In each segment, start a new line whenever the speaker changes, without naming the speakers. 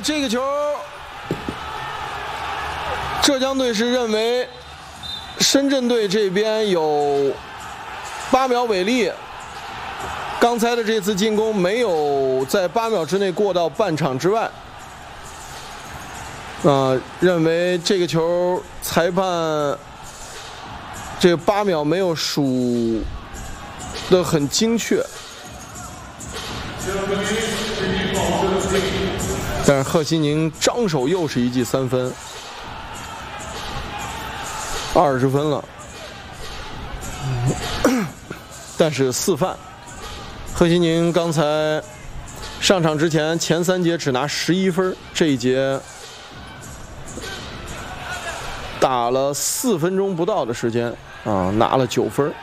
这个球，浙江队是认为深圳队这边有8秒违例，刚才的这次进攻没有在8秒之内过到半场之外。认为这个球裁判这个8秒没有数的很精确，但是贺西宁张手又是一记3分，20分了，但是4犯。贺西宁刚才上场之前前3节只拿11分，这一节打了4分钟不到的时间拿了9分。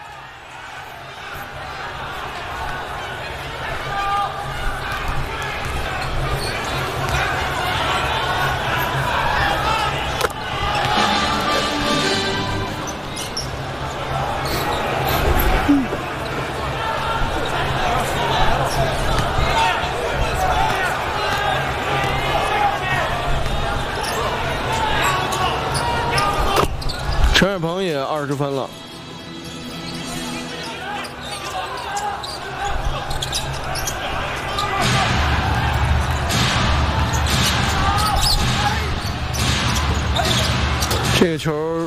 陈海鹏也20分了。这个球，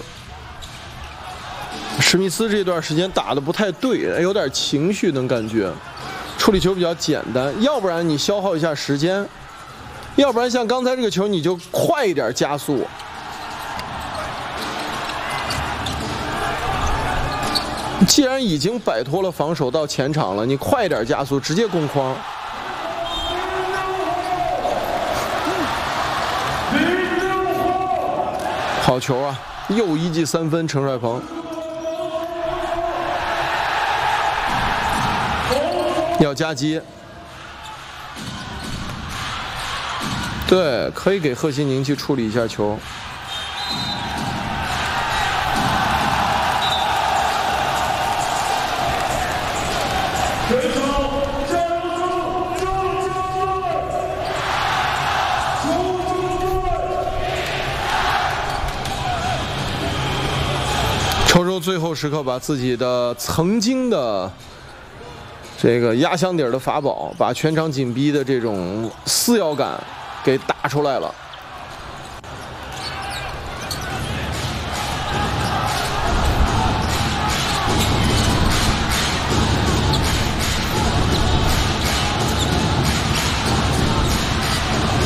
史密斯这段时间打得不太对，有点情绪，能感觉处理球比较简单。要不然你消耗一下时间，要不然像刚才这个球你就快一点加速。既然已经摆脱了防守到前场了，你快点加速，直接攻框。好球啊！又一记3分，陈帅鹏。要夹击。对，可以给贺西宁去处理一下球。稠州最后时刻把自己的曾经的这个压箱底的法宝，把全场紧逼的这种撕咬感给打出来了。